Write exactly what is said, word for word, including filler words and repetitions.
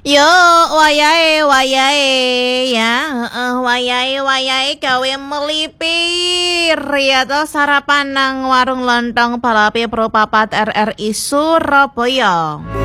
Yo, wayahe, wayahe, ya, heeh, wayahe, wayahe gawe melipir, ya toh sarapan nang warung lontong Balapi Pro Papat R R I Surabaya.